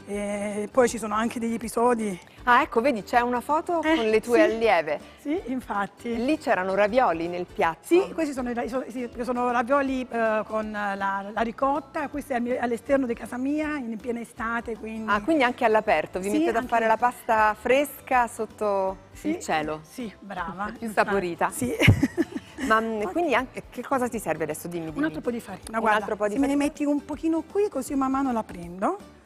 Poi ci sono anche degli episodi. Ah, ecco, vedi, c'è una foto con le tue sì. allieve. Sì, infatti. Lì c'erano ravioli nel piatto. Sì, questi sono ravioli con la ricotta, questo è all'esterno di casa mia, in piena estate, quindi... Ah, quindi anche all'aperto, vi Sì, mettete a anche fare la pasta fresca sotto Sì, il cielo. Sì, brava. Più saporita. Sì. Ma quindi anche, che cosa ti serve adesso? Dimmi. Un altro po' di farina, Un guarda, altro po' di se me ne farina? metti un pochino qui, così man mano la prendo.